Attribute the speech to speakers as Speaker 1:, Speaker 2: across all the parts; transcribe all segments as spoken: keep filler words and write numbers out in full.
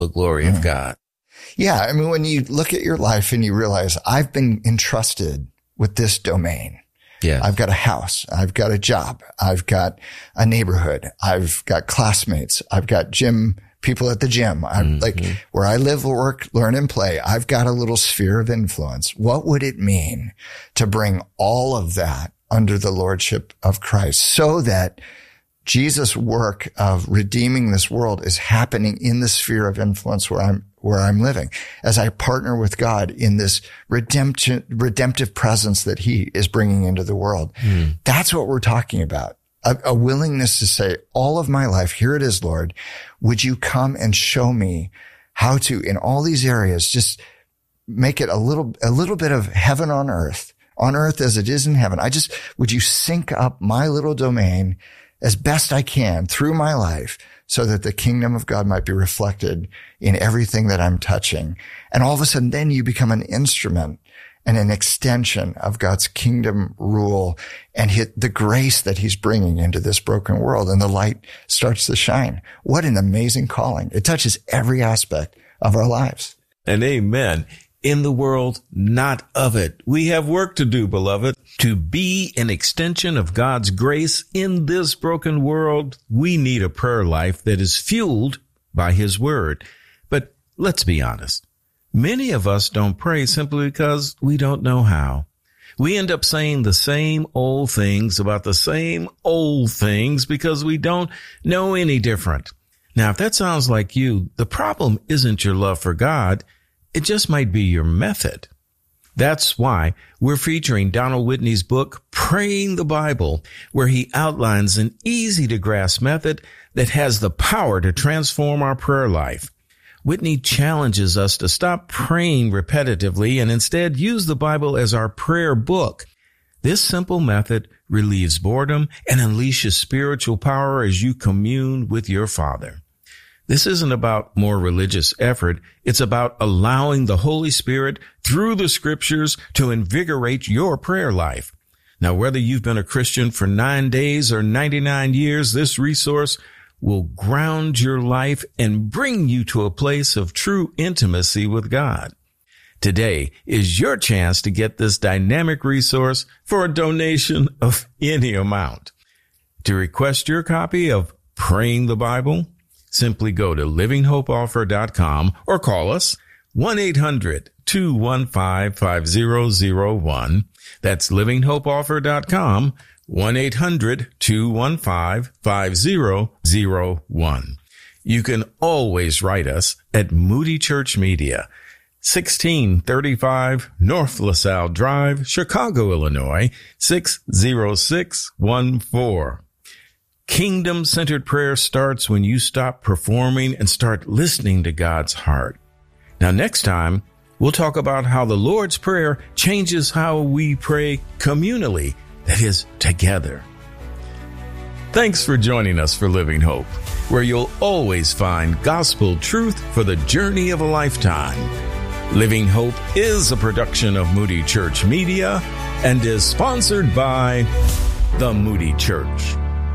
Speaker 1: the glory mm. of God.
Speaker 2: Yeah. I mean, when you look at your life and you realize I've been entrusted with this domain.
Speaker 1: Yeah.
Speaker 2: I've got a house. I've got a job. I've got a neighborhood. I've got classmates. I've got gym people at the gym. I'm mm-hmm. like where I live, work, learn, and play. I've got a little sphere of influence. What would it mean to bring all of that under the lordship of Christ so that Jesus' work of redeeming this world is happening in the sphere of influence where I'm, where I'm living as I partner with God in this redemption, redemptive presence that he is bringing into the world. Mm. That's what we're talking about. A, a willingness to say, all of my life, here it is, Lord. Would you come and show me how to, in all these areas, just make it a little, a little bit of heaven on earth, on earth as it is in heaven. I just, would you sync up my little domain as best I can through my life so that the kingdom of God might be reflected in everything that I'm touching. And all of a sudden, then you become an instrument and an extension of God's kingdom rule and hit the grace that he's bringing into this broken world. And the light starts to shine. What an amazing calling. It touches every aspect of our lives.
Speaker 1: And amen. In the world, not of it. We have work to do, beloved. To be an extension of God's grace in this broken world, we need a prayer life that is fueled by his word. But let's be honest. Many of us don't pray simply because we don't know how. We end up saying the same old things about the same old things because we don't know any different. Now, if that sounds like you, the problem isn't your love for God. It just might be your method. That's why we're featuring Donald Whitney's book, Praying the Bible, where he outlines an easy-to-grasp method that has the power to transform our prayer life. Whitney challenges us to stop praying repetitively and instead use the Bible as our prayer book. This simple method relieves boredom and unleashes spiritual power as you commune with your Father. This isn't about more religious effort. It's about allowing the Holy Spirit through the scriptures to invigorate your prayer life. Now, whether you've been a Christian for nine days or ninety-nine years, this resource will ground your life and bring you to a place of true intimacy with God. Today is your chance to get this dynamic resource for a donation of any amount. To request your copy of Praying the Bible, simply go to living hope offer dot com or call us one eight hundred two one five five zero zero one. That's living hope offer dot com, one eight hundred two one five five zero zero one. You can always write us at Moody Church Media, sixteen thirty-five North LaSalle Drive, Chicago, Illinois, six zero six one four. Kingdom-centered prayer starts when you stop performing and start listening to God's heart. Now, next time, we'll talk about how the Lord's Prayer changes how we pray communally, that is, together. Thanks for joining us for Living Hope, where you'll always find gospel truth for the journey of a lifetime. Living Hope is a production of Moody Church Media and is sponsored by the Moody Church.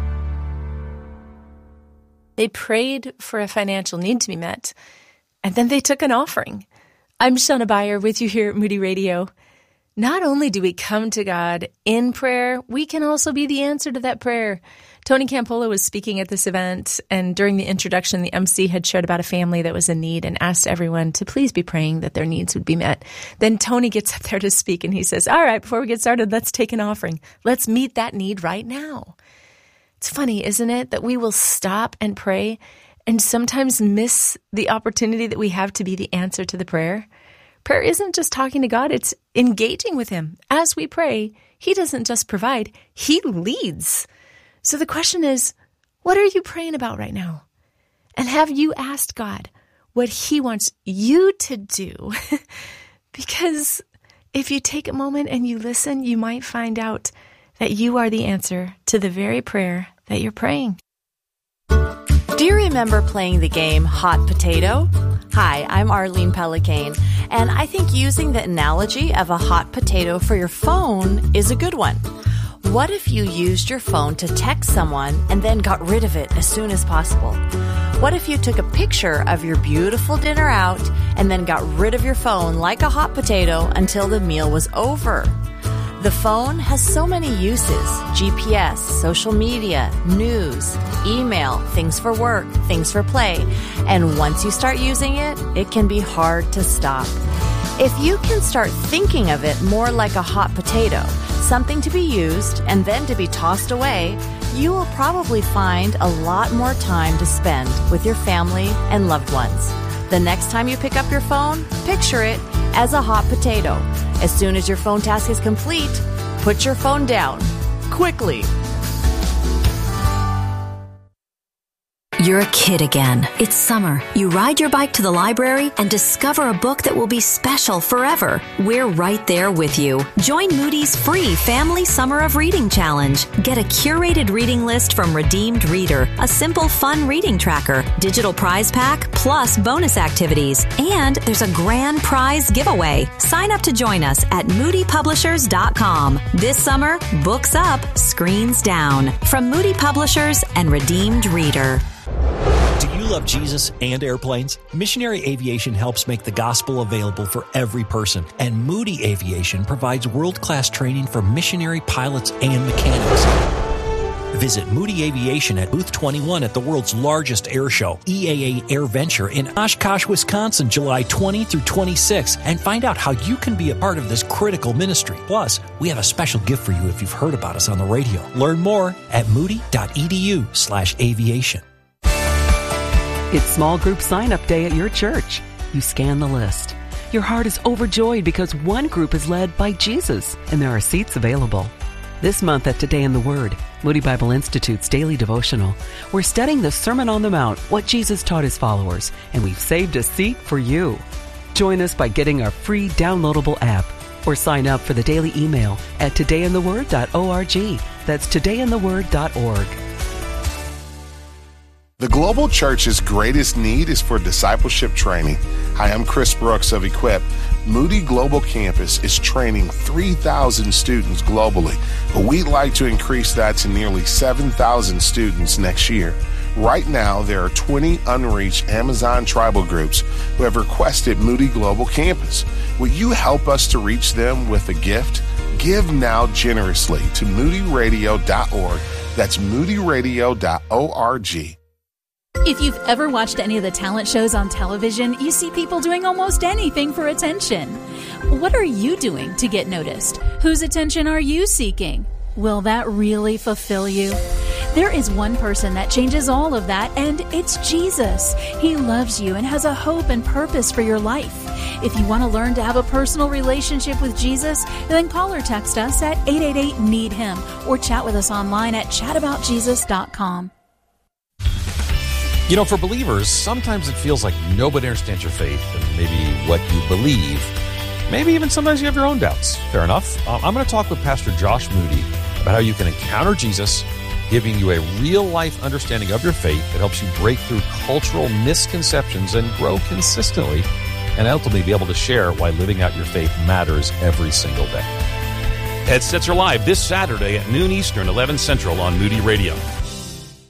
Speaker 3: They prayed for a financial need to be met, and then they took an offering. I'm Shauna Beyer with you here at Moody Radio. Not only do we come to God in prayer, we can also be the answer to that prayer. Tony Campolo was speaking at this event, and during the introduction, the M C had shared about a family that was in need and asked everyone to please be praying that their needs would be met. Then Tony gets up there to speak, and he says, all right, before we get started, let's take an offering. Let's meet that need right now. It's funny, isn't it, that we will stop and pray and sometimes miss the opportunity that we have to be the answer to the prayer? Prayer isn't just talking to God, it's engaging with him. As we pray, he doesn't just provide, he leads. So the question is, what are you praying about right now? And have you asked God what he wants you to do? Because if you take a moment and you listen, you might find out that you are the answer to the very prayer that you're praying.
Speaker 4: Do you remember playing the game Hot Potato? Hi, I'm Arlene Pellicane, and I think using the analogy of a hot potato for your phone is a good one. What if you used your phone to text someone and then got rid of it as soon as possible? What if you took a picture of your beautiful dinner out and then got rid of your phone like a hot potato until the meal was over? The phone has so many uses: G P S, social media, news, email, things for work, things for play. And once you start using it, it can be hard to stop. If you can start thinking of it more like a hot potato, something to be used and then to be tossed away, you will probably find a lot more time to spend with your family and loved ones. The next time you pick up your phone, picture it as a hot potato. As soon as your phone task is complete, put your phone down quickly.
Speaker 5: You're a kid again. It's summer. You ride your bike to the library and discover a book that will be special forever. We're right there with you. Join Moody's free Family Summer of Reading Challenge. Get a curated reading list from Redeemed Reader, a simple, fun reading tracker, digital prize pack, plus bonus activities. And there's a grand prize giveaway. Sign up to join us at moody publishers dot com. This summer, books up, screens down. From Moody Publishers and Redeemed Reader.
Speaker 6: Do you love Jesus and airplanes? Missionary Aviation helps make the gospel available for every person, and Moody Aviation provides world-class training for missionary pilots and mechanics. Visit Moody Aviation at Booth twenty-one at the world's largest air show, E A A AirVenture in Oshkosh, Wisconsin, July twentieth through twenty-sixth, and find out how you can be a part of this critical ministry. Plus, we have a special gift for you if you've heard about us on the radio. Learn more at moody.edu slash aviation.
Speaker 7: It's small group sign-up day at your church. You scan the list. Your heart is overjoyed because one group is led by Jesus, and there are seats available. This month at Today in the Word, Moody Bible Institute's daily devotional, we're studying the Sermon on the Mount, what Jesus taught his followers, and we've saved a seat for you. Join us by getting our free downloadable app or sign up for the daily email at today in the word dot org. That's today in the word dot org.
Speaker 8: The Global Church's greatest need is for discipleship training. Hi, I'm Chris Brooks of Equip. Moody Global Campus is training three thousand students globally, but we'd like to increase that to nearly seven thousand students next year. Right now, there are twenty unreached Amazon tribal groups who have requested Moody Global Campus. Will you help us to reach them with a gift? Give now generously to moody radio dot org. That's moody radio dot org.
Speaker 9: If you've ever watched any of the talent shows on television, you see people doing almost anything for attention. What are you doing to get noticed? Whose attention are you seeking? Will that really fulfill you? There is one person that changes all of that, and it's Jesus. He loves you and has a hope and purpose for your life. If you want to learn to have a personal relationship with Jesus, then call or text us at eight eight eight, need him or chat with us online at chat about jesus dot com.
Speaker 10: You know, for believers, sometimes it feels like nobody understands your faith and maybe what you believe. Maybe even sometimes you have your own doubts. Fair enough. Uh, I'm going to talk with Pastor Josh Moody about how you can encounter Jesus, giving you a real-life understanding of your faith that helps you break through cultural misconceptions and grow consistently, and ultimately be able to share why living out your faith matters every single day.
Speaker 11: Headsets are live this Saturday at noon Eastern, eleven Central on Moody Radio.